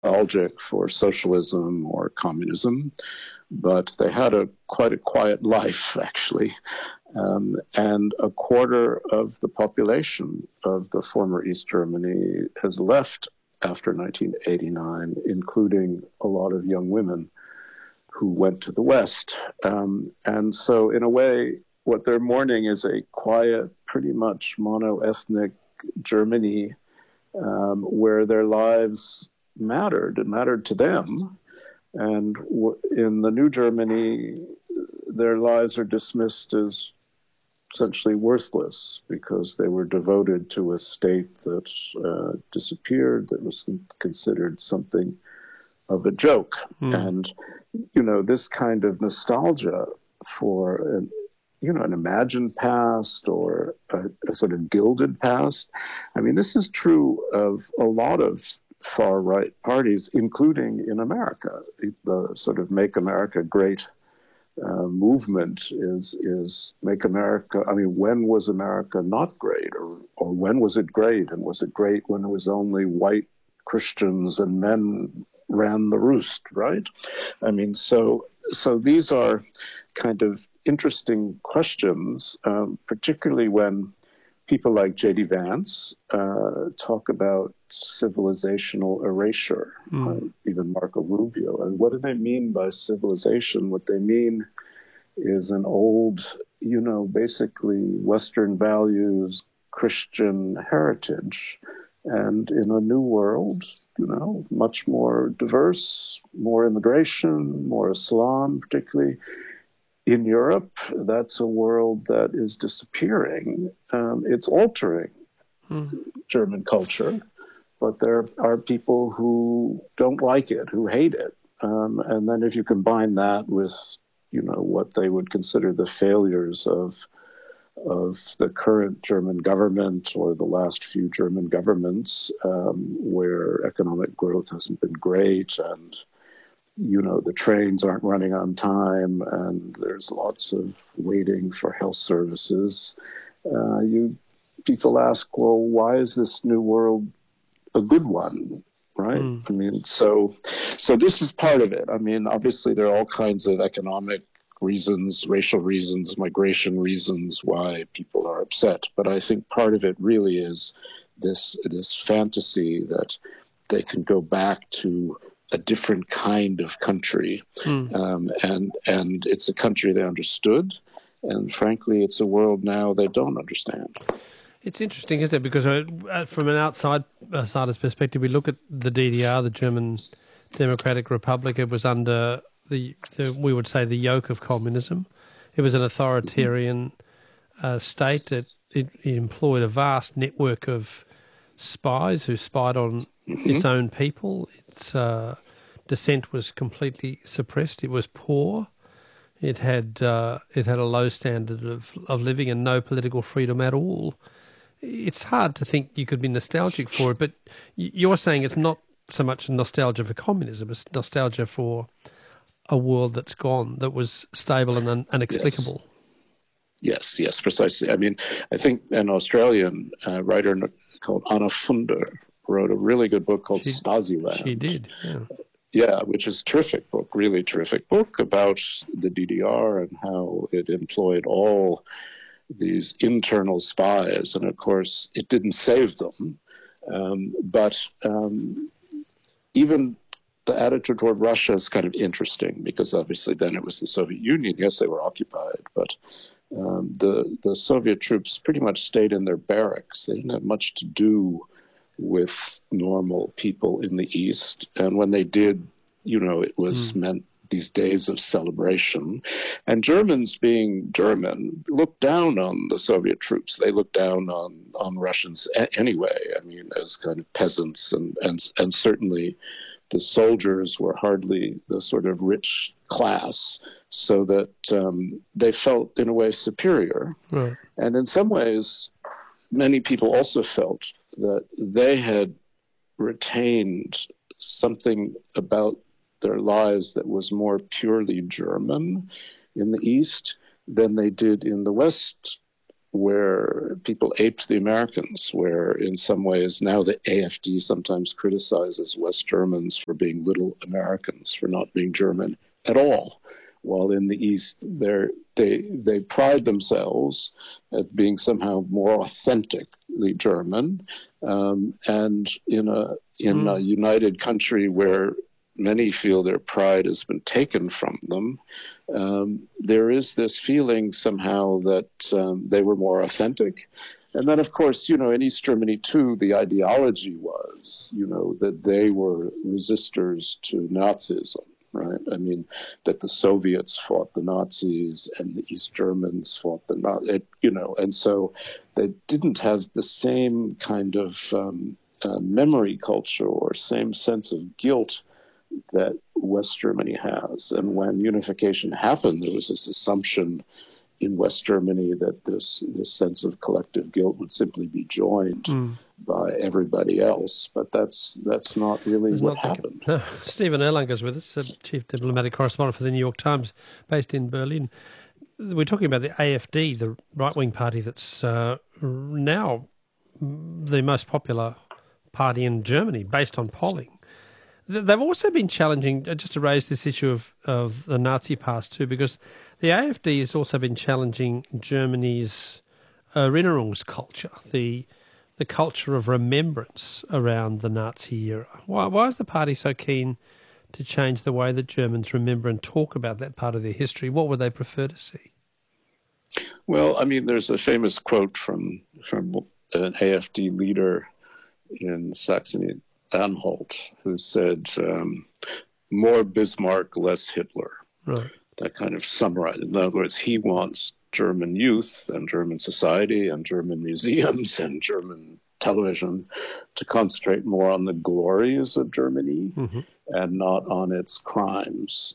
nostalgic for socialism or communism, but they had quite a quiet life, actually. And a quarter of the population of the former East Germany has left after 1989, including a lot of young women who went to the West. And so in a way, what they're mourning is a quiet, pretty much mono-ethnic Germany where their lives mattered. It mattered to them. And in the new Germany, their lives are dismissed as essentially worthless because they were devoted to a state that disappeared, that was considered something of a joke. And, this kind of nostalgia for an imagined past or a sort of gilded past. I mean, this is true of a lot of far-right parties, including in America. The sort of Make America Great movement is Make America. I mean, when was America not great, or when was it great? And was it great when it was only white Christians and men ran the roost, right? I mean, so these are kind of interesting questions, particularly when people like J.D. Vance talk about civilizational erasure, even Marco Rubio. And what do they mean by civilization? What they mean is an old, basically Western values, Christian heritage. And in a new world, much more diverse, more immigration, more Islam, particularly. In Europe, that's a world that is disappearing. It's altering German culture, but there are people who don't like it, who hate it. And then if you combine that with, what they would consider the failures of the current German government or the last few German governments, where economic growth hasn't been great and the trains aren't running on time and there's lots of waiting for health services. People ask, well, why is this new world a good one, right? I mean, so this is part of it. I mean, obviously there are all kinds of economic reasons, racial reasons, migration reasons why people are upset. But I think part of it really is this fantasy that they can go back to a different kind of country, and it's a country they understood, and frankly, it's a world now they don't understand. It's interesting, isn't it? Because from an outsider's perspective, we look at the DDR, the German Democratic Republic. It was under we would say, the yoke of communism. It was an authoritarian state that it employed a vast network of spies who spied on its own people. Its dissent was completely suppressed. It was poor. It had a low standard of living and no political freedom at all. It's hard to think you could be nostalgic for it, but you're saying it's not so much nostalgia for communism, it's nostalgia for a world that's gone, that was stable and inexplicable. Yes, precisely. I mean, I think an Australian writer called Anna Funder wrote a really good book called Stasiland. She did, yeah. Yeah, which is a terrific book, really terrific book about the DDR and how it employed all these internal spies. And of course, it didn't save them. But even the attitude toward Russia is kind of interesting because obviously then it was the Soviet Union. Yes, they were occupied, but the Soviet troops pretty much stayed in their barracks. They didn't have much to do with normal people in the East. And when they did, it was meant these days of celebration. And Germans, being German, looked down on the Soviet troops. They looked down on Russians anyway, I mean, as kind of peasants. And certainly the soldiers were hardly the sort of rich class, so that they felt, in a way, superior. Right. And in some ways, many people also felt that they had retained something about their lives that was more purely German in the East than they did in the West, where people aped the Americans, where in some ways now the AfD sometimes criticizes West Germans for being little Americans, for not being German at all, while in the East they pride themselves at being somehow more authentically German, and in a united country where many feel their pride has been taken from them, there is this feeling somehow that they were more authentic. And then, of course, in East Germany, too, the ideology was, that they were resistors to Nazism, right? I mean, that the Soviets fought the Nazis and the East Germans fought the Nazis, and so they didn't have the same kind of memory culture or same sense of guilt that West Germany has. And when unification happened, there was this assumption in West Germany that this sense of collective guilt would simply be joined by everybody else. But that's not really what happened. No. Stephen Erlanger is with us, Chief Diplomatic Correspondent for the New York Times, based in Berlin. We're talking about the AfD, the right-wing party that's now the most popular party in Germany, based on polling. They've also been challenging, just to raise this issue of the Nazi past too, because the AfD has also been challenging Germany's Erinnerungskultur, the culture of remembrance around the Nazi era. Why is the party so keen to change the way that Germans remember and talk about that part of their history? What would they prefer to see? Well, I mean, there's a famous quote from an AfD leader in Saxony-Anhalt who said, more Bismarck, less Hitler. Right. That kind of summarized. In other words, he wants German youth and German society and German museums and German television to concentrate more on the glories of Germany and not on its crimes.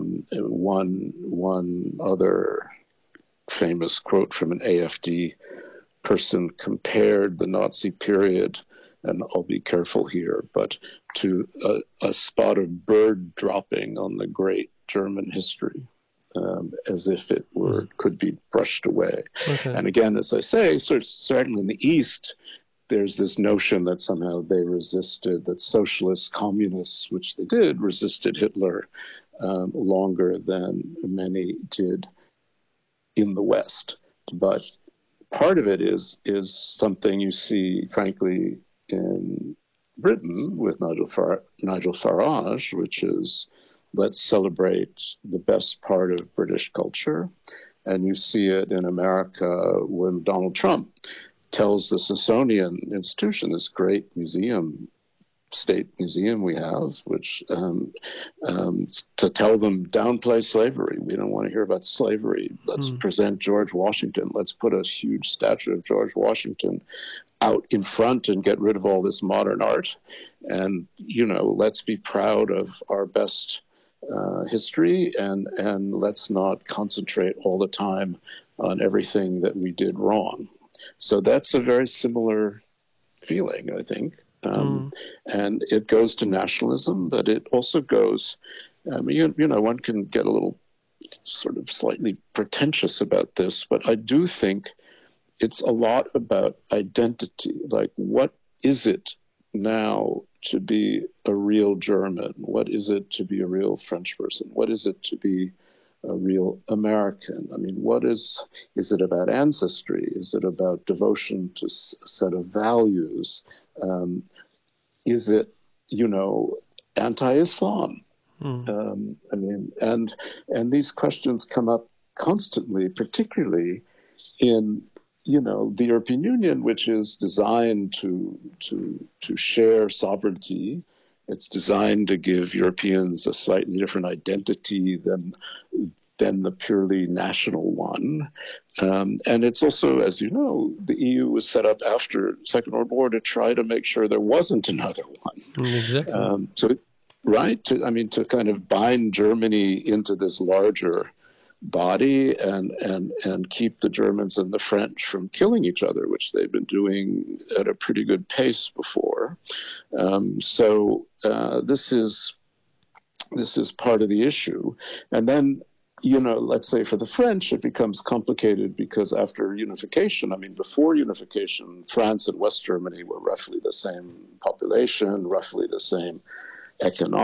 One other famous quote from an AfD person compared the Nazi period, and I'll be careful here, but to a spot of bird dropping on the great German history, as if it could be brushed away. Okay. And again, as I say, certainly in the East, there's this notion that somehow they resisted, that socialists, communists, which they did, resisted Hitler longer than many did in the West. But part of it is something you see, frankly, in Britain with Nigel Farage, which is, let's celebrate the best part of British culture. And you see it in America when Donald Trump tells the Smithsonian Institution, this great state museum we have, which to tell them, downplay slavery. We don't want to hear about slavery. Let's present George Washington. Let's put a huge statue of George Washington out in front and get rid of all this modern art. And, let's be proud of our best history and let's not concentrate all the time on everything that we did wrong. So that's a very similar feeling, I think. And it goes to nationalism, but it also goes, one can get a little sort of slightly pretentious about this, but I do think it's a lot about identity. Like, what is it now to be a real German? What is it to be a real French person? What is it to be a real American? I mean, is it about ancestry? Is it about devotion to a set of values? Is it, anti-Islam? And these questions come up constantly, particularly in, the European Union, which is designed to share sovereignty. It's designed to give Europeans a slightly different identity than the purely national one. And it's also, as you know, the EU was set up after Second World War to try to make sure there wasn't another one. Exactly. To kind of bind Germany into this larger body and keep the Germans and the French from killing each other, which they've been doing at a pretty good pace before. This is part of the issue. And then let's say for the French, it becomes complicated because after unification, before unification, France and West Germany were roughly the same population, roughly the same economic